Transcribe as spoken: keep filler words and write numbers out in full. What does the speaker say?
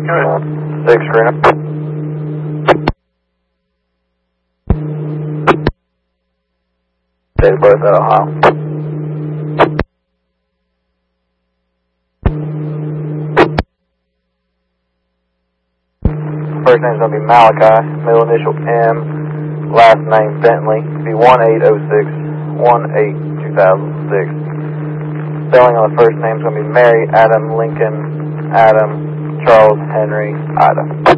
Six, Reno. Date of birth at Ohio. First name's going to be Malachi, middle initial M, last name Bentley. It'll be one eight oh six, one eight two thousand six. Spelling on the first name's going to be Mary, Adam, Lincoln, Adam, Charles, Henry, Ida.